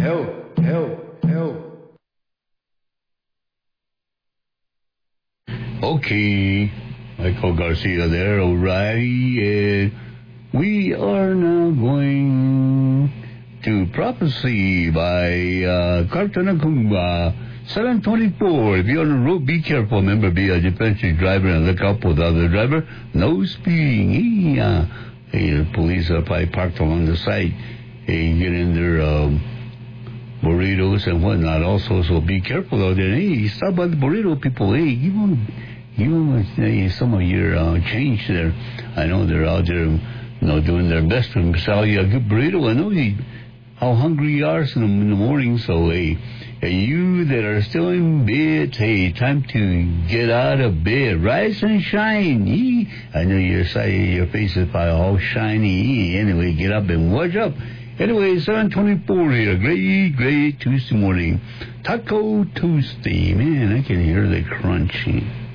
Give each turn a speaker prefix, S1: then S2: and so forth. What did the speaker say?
S1: Okay, Michael Garcia there, alrighty. We are now going to Prophecy by Carlton Akumba, 724. If you're on the road, be careful. Remember, be a defensive driver and look out for the other driver. No speeding. The police are probably parked along the side. Get in their burritos and whatnot also, so be careful out there. Hey, stop by the burrito people. Hey, give them some of your change there. I know they're out there, doing their best to sell you a good burrito. I know how hungry you are in the morning. So, hey, you that are still in bed, hey, time to get out of bed. Rise and shine. I know your face is probably all shiny. Anyway, get up and watch up. Anyway, 724 here. Great Tuesday morning. Taco Tuesday. Man, I can hear the crunching.